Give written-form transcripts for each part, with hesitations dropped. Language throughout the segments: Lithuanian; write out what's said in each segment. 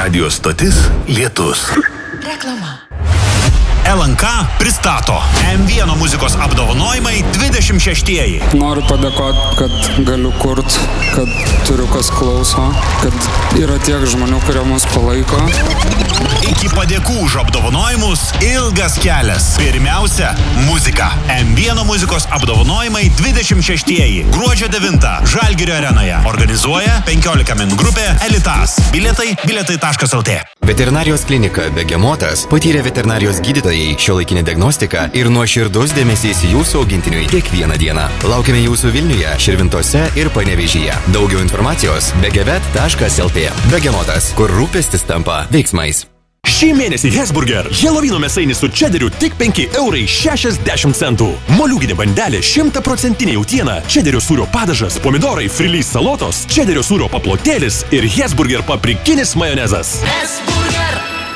Radio stotis Lietus. Reklama. LNK pristato M1 muzikos apdovanojimai 26-ieji. Noriu padėkoti, kad galiu kurt, kad turiu kas klauso, kad yra tiek žmonių, kurie mus palaiko. Iki padėkų už apdovanojimus ilgas kelias. Pirmiausia, muzika. M1 muzikos apdovanojimai 26-ieji. Gruodžio 9 Žalgirio arenoje. Organizuoja 15 min grupė Elitas. Bilietai bilietai.lt. Veterinarijos klinika Begemotas patyrė veterinarijos gydytojai, šiuolaikinė diagnostika ir nuoširdus dėmesys jūsų augintiniui kiekvieną dieną. Laukiame jūsų Vilniuje, Širvintose ir Panevėžyje. Daugiau informacijos begevet.lt. Begemotas, kur rūpestis tampa veiksmais. Šį mėnesį Hesburger Helovino mėsainis su čederiu tik 5,60 €. Moliūginė bandelė 100% jautiena, čederio sūrio padažas, pomidorai, frilys salotos, čederio sūrio paplotėlis ir Hesburger paprikinis majonezas. Hesburger!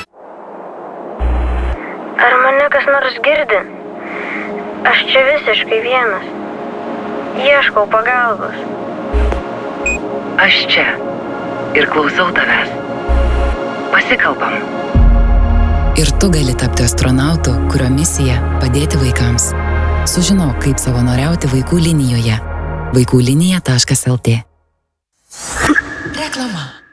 Ar mane kas nors girdi? Aš čia visiškai vienas. Ieškau pagalbos. Aš čia ir klausau tavęs. Pasikalbam. Ir tu gali tapti astronautu, kurio misija padėti vaikams. Sužinok, kaip savanoriauti vaikų linijoje. vaikųlinija.lt. Reklama.